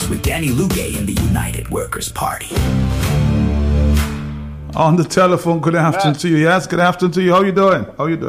Sports with Danny Luque and the United Workers Party. On the telephone, good afternoon to you. Yes, good afternoon to you. How you doing?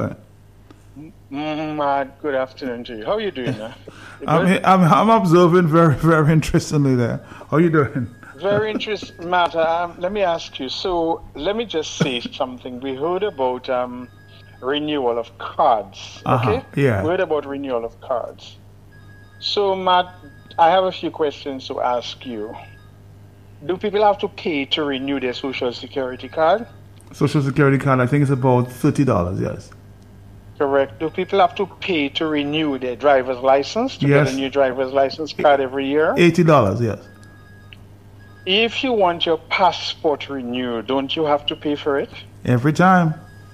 Good afternoon to you. How are you doing, man? I'm observing very, very interestingly there. How you doing? Very interesting, Matt. Let me ask you. So let me just say something. We heard about renewal of cards. Okay? Yeah. We heard about renewal of cards. So, Matt, I have a few questions to ask you. Do people have to pay to renew their Social Security card? Social Security card, I think it's about $30, yes. Correct. Do people have to pay to renew their driver's license, to get a new driver's license card every year? $80, yes. If you want your passport renewed, don't you have to pay for it? Every time.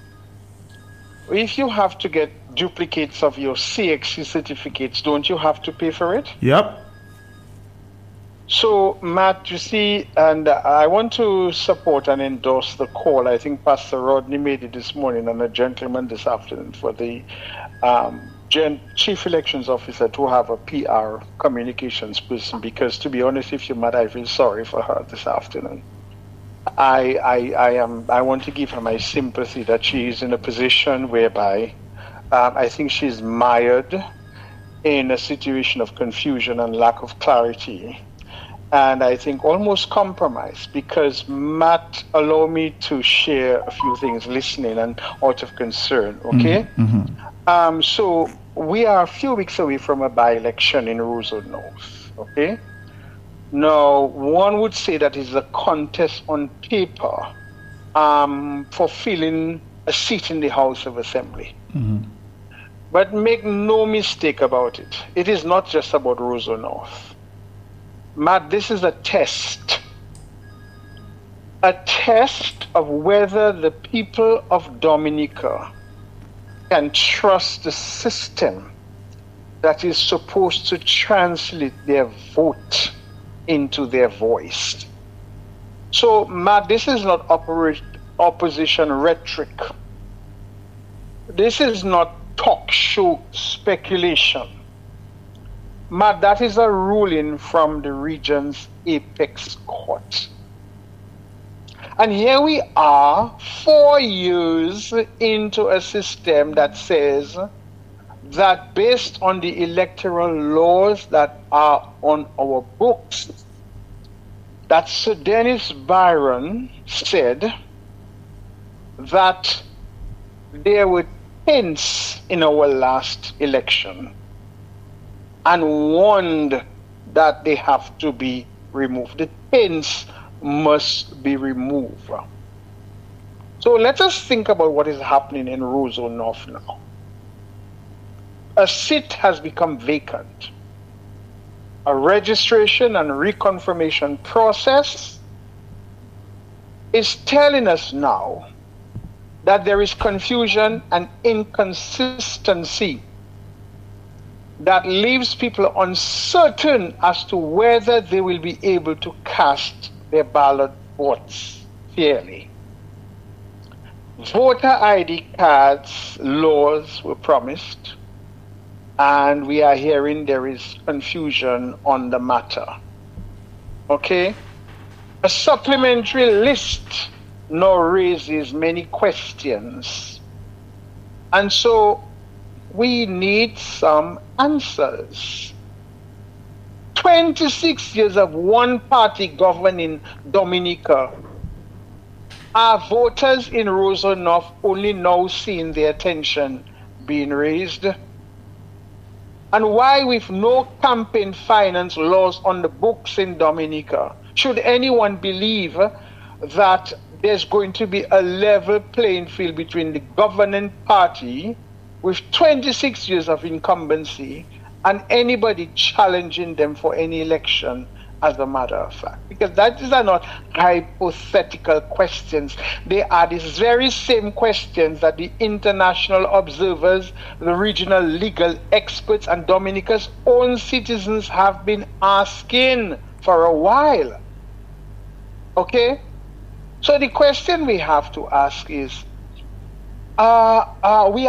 If you have to get duplicates of your CXC certificates, don't you have to pay for it? Yep. So, Matt, you see, and I want to support and endorse the call. I think Pastor Rodney made it this morning and a gentleman this afternoon for the Chief Elections Officer to have a PR communications person, because to be honest with you, Matt, I feel sorry for her this afternoon. I want to give her my sympathy that she is in a position whereby I think she's mired in a situation of confusion and lack of clarity. And I think almost compromised, because Matt, allow me to share a few things listening and out of concern, okay? Mm-hmm. So we are a few weeks away from a by-election in Roseau North, okay? Now, one would say that is a contest on paper for filling a seat in the House of Assembly. Mm-hmm. But make no mistake about it. It is not just about Roseau North. Matt, this is a test of whether the people of Dominica can trust the system that is supposed to translate their vote into their voice. So, Matt, this is not opposition rhetoric. This is not talk show speculation. Matt, that is a ruling from the region's apex court. And here we are, 4 years into a system that says that based on the electoral laws that are on our books, that Sir Dennis Byron said that there were hints in our last election and warned that they have to be removed. The pins must be removed. So let us think about what is happening in Roseau North now. A seat has become vacant. A registration and reconfirmation process is telling us now that there is confusion and inconsistency that leaves people uncertain as to whether they will be able to cast their ballot votes fairly. Voter ID cards laws were promised, and we are hearing there is confusion on the matter. Okay? A supplementary list now raises many questions. And so we need some answers. 26 years of one party governing Dominica. Are voters in Roseau North only now seeing their attention being raised? And why, with no campaign finance laws on the books in Dominica, should anyone believe that there's going to be a level playing field between the governing party with 26 years of incumbency and anybody challenging them for any election, as a matter of fact? Because these are not hypothetical questions. They are these very same questions that the international observers, the regional legal experts, and Dominica's own citizens have been asking for a while. Okay? So the question we have to ask is, we